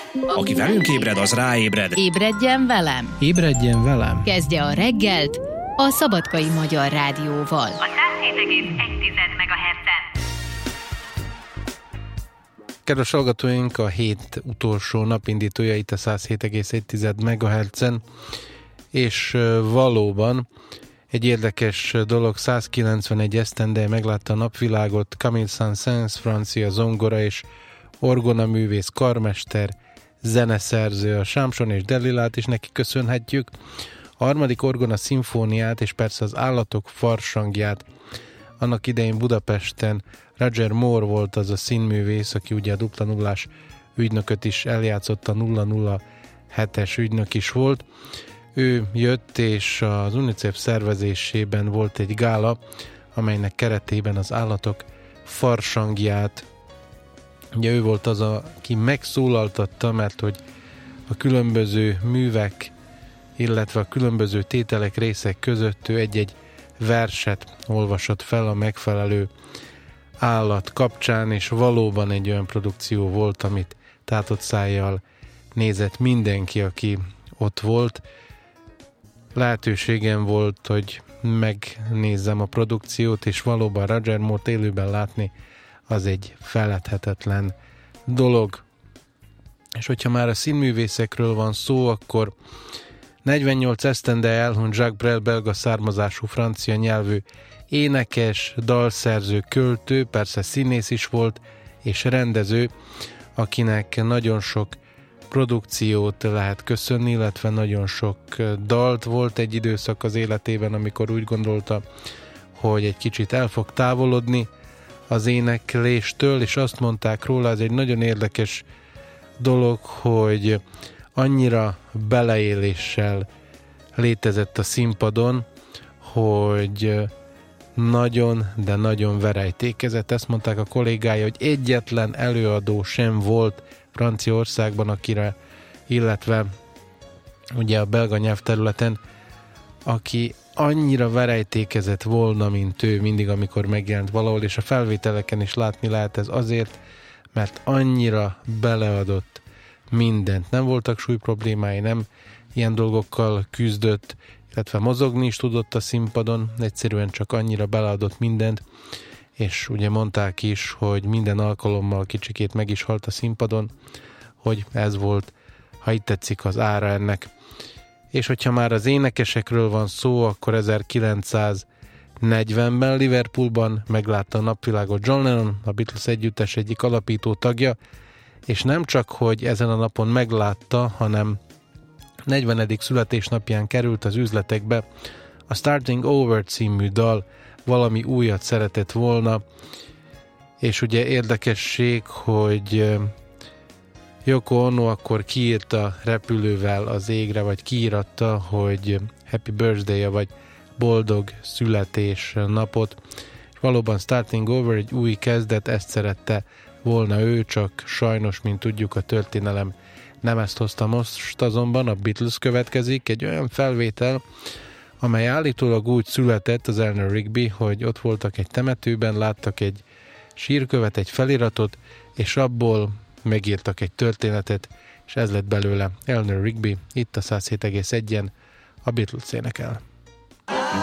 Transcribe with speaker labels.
Speaker 1: Aki velünk ébred, az ráébred.
Speaker 2: Ébredjen velem!
Speaker 3: Ébredjen velem!
Speaker 2: Kezdje a reggelt a Szabadkai Magyar Rádióval.
Speaker 4: A 107,1 MHz-en.
Speaker 3: Kedves hallgatóink, a hét utolsó napindítója itt a 107,1 MHz-en, és valóban egy érdekes dolog, 191 esztendeje meglátta a napvilágot Camille Saint-Saëns, francia zongora és orgonaművész, karmester, zeneszerző, a Sámson és Delilát is neki köszönhetjük, a harmadik orgona szimfóniát és persze az állatok farsangját. Annak idején Budapesten Roger Moore volt az a színművész, aki ugye a dupla nullás ügynököt is eljátszott, a 007-es ügynök is volt. Ő jött, és az UNICEF szervezésében volt egy gála, amelynek keretében az állatok farsangját, ugye ő volt az, aki megszólaltatta, mert hogy a különböző művek, illetve a különböző tételek, részek között ő egy-egy verset olvasott fel a megfelelő állat kapcsán, és valóban egy olyan produkció volt, amit tátott szájjal nézett mindenki, aki ott volt. Lehetőségem volt, hogy megnézzem a produkciót, és valóban Roger Moore-t élőben látni, az egy feledhetetlen dolog. És hogyha már a színművészekről van szó, akkor 48 esztendeje elhunyt Jacques Brel, belga származású francia nyelvű énekes, dalszerző, költő, persze színész is volt, és rendező, akinek nagyon sok produkciót lehet köszönni, illetve nagyon sok dalt volt egy időszak az életében, amikor úgy gondolta, hogy egy kicsit el fog távolodni az énekléstől, és azt mondták róla, ez egy nagyon érdekes dolog, hogy annyira beleéléssel létezett a színpadon, hogy nagyon, de nagyon verejtékezett. Ezt mondták a kollégája, hogy egyetlen előadó sem volt Franciaországban, akire, illetve ugye a belga nyelvterületen, aki annyira verejtékezett volna, mint ő mindig, amikor megjelent valahol, és a felvételeken is látni lehet ez azért, mert annyira beleadott mindent. Nem voltak súlyproblémái, nem ilyen dolgokkal küzdött, illetve mozogni is tudott a színpadon, egyszerűen csak annyira beleadott mindent, és ugye mondták is, hogy minden alkalommal kicsikét meg is halt a színpadon, hogy ez volt, ha itt tetszik, az ára ennek. És hogyha már az énekesekről van szó, akkor 1940-ben Liverpoolban meglátta a napvilágot John Lennon, a Beatles együttes egyik alapító tagja, és nem csak, hogy ezen a napon meglátta, hanem 40. születésnapján került az üzletekbe a Starting Over című dal, valami újat szeretett volna, és ugye érdekesség, hogy Yoko Ono akkor kiírta repülővel az égre, vagy kiíratta, hogy Happy Birthday-e, vagy boldog születésnapot, és valóban Starting Over egy új kezdet, ezt szerette volna ő, csak sajnos, mint tudjuk, a történelem nem ezt hozta. Most azonban a Beatles következik, egy olyan felvétel, amely állítólag úgy született, az Eleanor Rigby, hogy ott voltak egy temetőben, láttak egy sírkövet, egy feliratot, és abból megírtak egy történetet, és ez lett belőle. Eleanor Rigby, itt a 107,1-en, a Beatles énekel.